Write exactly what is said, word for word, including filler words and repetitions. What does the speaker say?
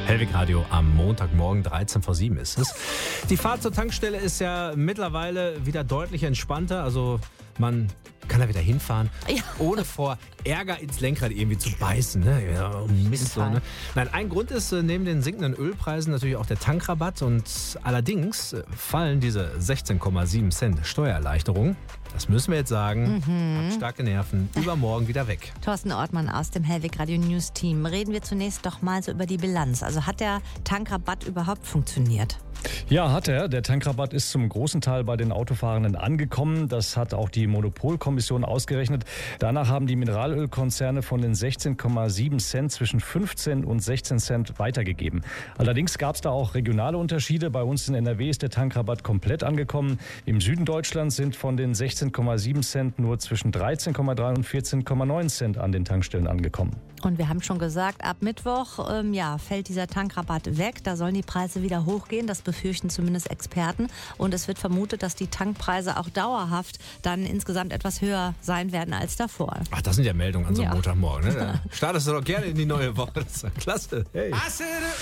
Hellwig Radio am Montagmorgen, dreizehn vor sieben ist es. Die Fahrt zur Tankstelle ist ja mittlerweile wieder deutlich entspannter. Also man kann da wieder hinfahren, Ja. ohne vor Ärger ins Lenkrad irgendwie zu beißen. Ne? Ja, oh Mist, so, ne? Nein, ein Grund ist äh, neben den sinkenden Ölpreisen natürlich auch der Tankrabatt. Und allerdings äh, fallen diese sechzehn Komma sieben Cent Steuererleichterung, das müssen wir jetzt sagen, Mhm. hat starke Nerven, übermorgen wieder weg. Thorsten Ortmann aus dem Hellwig Radio News Team. Reden wir zunächst doch mal so über die Bilanz. Also hat der Tankrabatt überhaupt funktioniert? Ja, hat er. Der Tankrabatt ist zum großen Teil bei den Autofahrenden angekommen. Das hat auch die Monopolkommission ausgerechnet. Danach haben die Mineralölkonzerne von den sechzehn Komma sieben Cent zwischen fünfzehn und sechzehn Cent weitergegeben. Allerdings gab es da auch regionale Unterschiede. Bei uns in N R W ist der Tankrabatt komplett angekommen. Im Süden Deutschlands sind von den sechzehn Komma sieben Cent nur zwischen dreizehn Komma drei und vierzehn Komma neun Cent an den Tankstellen angekommen. Und wir haben schon gesagt, ab Mittwoch ähm, ja, fällt dieser Tankrabatt weg. Da sollen die Preise wieder hochgehen. Das befürchten zumindest Experten. Und es wird vermutet, dass die Tankpreise auch dauerhaft dann insgesamt etwas höher sein werden als davor. Ach, das sind ja Meldungen an so einem Ja. Montagmorgen. Ne? Da startest du doch gerne in die neue Woche. Das ist ja klasse. Hey.